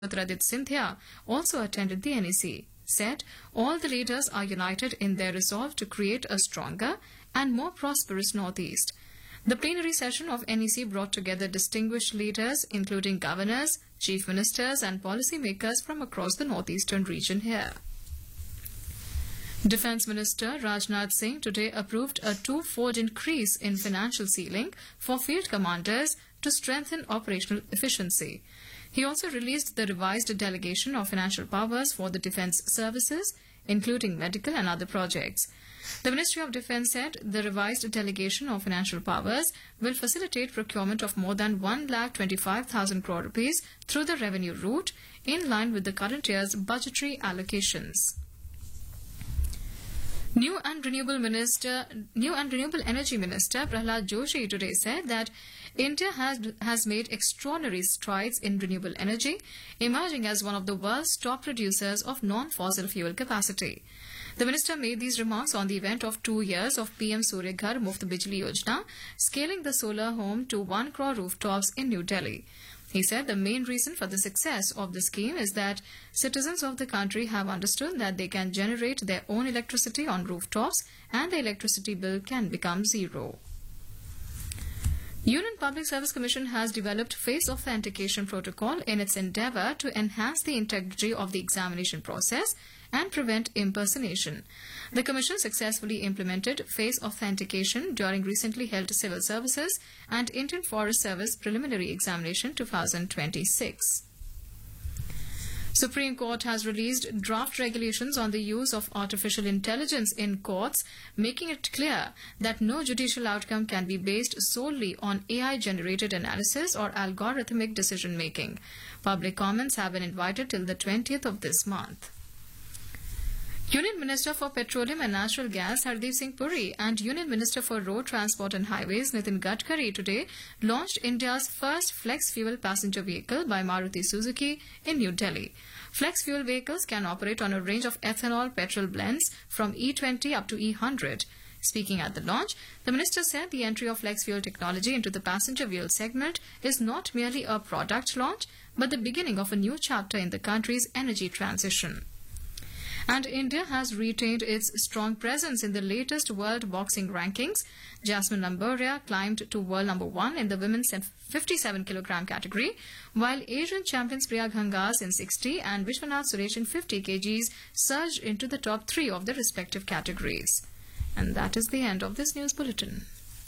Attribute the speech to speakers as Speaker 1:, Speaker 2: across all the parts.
Speaker 1: Jyotiraditya Scindia also attended the NEC, said all the leaders are united in their resolve to create a stronger and more prosperous Northeast. The plenary session of NEC brought together distinguished leaders, including governors, chief ministers and policymakers from across the northeastern region here. Defence Minister Rajnath Singh today approved a two-fold increase in financial ceiling for field commanders to strengthen operational efficiency. He also released the revised delegation of financial powers for the defence services, including medical and other projects. The Ministry of Defence said the revised delegation of financial powers will facilitate procurement of more than 1,25,000 crore rupees through the revenue route, in line with the current year's budgetary allocations. New and Renewable Energy Minister Prahlad Joshi today said that India has made extraordinary strides in renewable energy, emerging as one of the world's top producers of non-fossil fuel capacity. The minister made these remarks on the event of 2 years of PM Surya Ghar Muft Bijli Yojana, scaling the solar home to 1 crore rooftops in New Delhi. He said the main reason for the success of the scheme is that citizens of the country have understood that they can generate their own electricity on rooftops and the electricity bill can become zero. Union Public Service Commission has developed face authentication protocol in its endeavour to enhance the integrity of the examination process and prevent impersonation. The Commission successfully implemented face authentication during recently held Civil Services and Indian Forest Service Preliminary Examination 2026. Supreme Court has released draft regulations on the use of artificial intelligence in courts, making it clear that no judicial outcome can be based solely on AI-generated analysis or algorithmic decision-making. Public comments have been invited till the 20th of this month. Union Minister for Petroleum and Natural Gas Hardeep Singh Puri and Union Minister for Road Transport and Highways Nitin Gadkari today launched India's first flex-fuel passenger vehicle by Maruti Suzuki in New Delhi. Flex-fuel vehicles can operate on a range of ethanol-petrol blends from E20 up to E100. Speaking at the launch, the minister said the entry of flex-fuel technology into the passenger vehicle segment is not merely a product launch, but the beginning of a new chapter in the country's energy transition. And India has retained its strong presence in the latest world boxing rankings. Jasmine Lamboria climbed to world number 1 in the women's 57 kg category, while Asian champions Priya Ghangas in 60 and Vishwanath Suresh in 50 kgs surged into the top 3 of their respective categories. And that is the end of this news bulletin.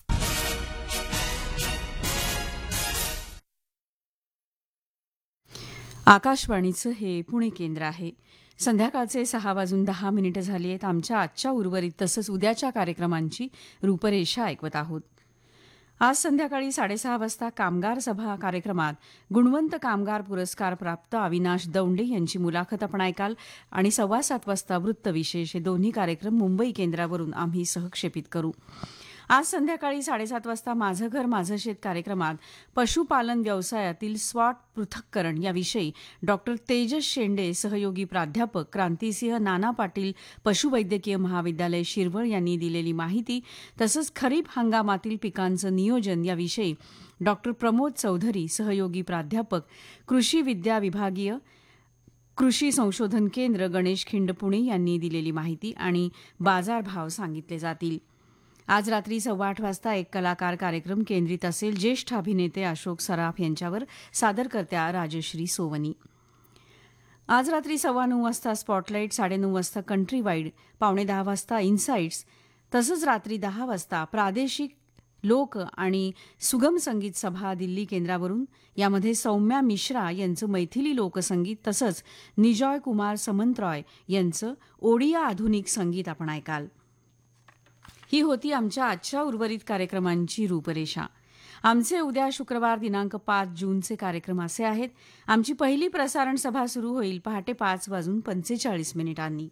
Speaker 2: आकाशवाणीचं हे पुणे केंद्र आहे. संध्याकाळचे 6:10 झाली आहेत. आमच्या आजच्या उर्वरित तसंच उद्याच्या कार्यक्रमांची रूपरेषा ऐकवत आहोत. आज संध्याकाळी 6:30 वाजता कामगार सभा कार्यक्रमात गुणवंत कामगार पुरस्कार प्राप्त अविनाश दौंडे यांची मुलाखत आपण ऐकाल आणि 7:15 वाजता वृत्तविशेष हे दोन्ही कार्यक्रम मुंबई केंद्रावरून आम्ही सहक्षेपित करू. आज संध्याकाळी 7:30 वाजता माझं घर माझं शेत कार्यक्रमात पशुपालन व्यवसायातील स्वॉट पृथक्करण याविषयी डॉक्टर तेजस शेंडे सहयोगी प्राध्यापक क्रांतिसिंह नाना पाटील पशुवैद्यकीय महाविद्यालय शिरवळ यांनी दिलेली माहिती तसंच खरीप हंगामातील पिकांचं नियोजन याविषयी डॉक्टर प्रमोद चौधरी सहयोगी प्राध्यापक कृषी विद्या विभागीय कृषी संशोधन केंद्र गणेश खिंड पुणे यांनी दिलेली माहिती आणि बाजारभाव सांगितले जातील. आज रात्री 8:15 वाजता एक कलाकार कार्यक्रम केंद्रित असेल. ज्येष्ठ अभिनेते अशोक सराफ यांच्यावर सादरकर्त्या राजश्री सोवनी. आज रात्री 9:15 वाजता स्पॉटलाईट, 9:30 वाजता कंट्री वाईड, 9:45 वाजता इन्साइट्स तसंच रात्री 10 वाजता प्रादेशिक लोक आणि सुगम संगीत सभा दिल्ली केंद्रावरून. यामध्ये सौम्या मिश्रा यांचं मैथिली लोकसंगीत तसंच निजॉय कुमार समंतरॉय यांचं ओडिया आधुनिक संगीत आपण ऐकाल. ही होती आमच्या आजच्या उर्वरित कार्यक्रमांची रूपरेषा. आमचे उद्या शुक्रवार दिनांक 5 जूनचे कार्यक्रम असे आहेत. आमची पहिली प्रसारण सभा सुरू होईल पहाटे 5:45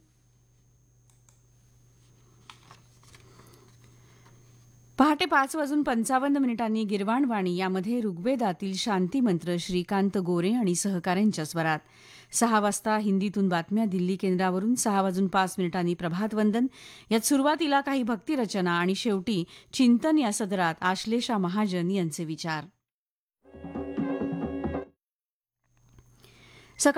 Speaker 2: पहाटे 5:55 गिरवाणवाणी यामध्ये ऋग्वेदातील शांतीमंत्र श्रीकांत गोरे आणि सहकाऱ्यांच्या स्वरात. 6 वाजता हिंदीतून बातम्या दिल्ली केंद्रावरून. 6:05 प्रभातवंदन यात सुरुवातीला काही भक्तिरचना आणि शेवटी चिंतन या सदरात आश्लेषा महाजन यांचे विचार.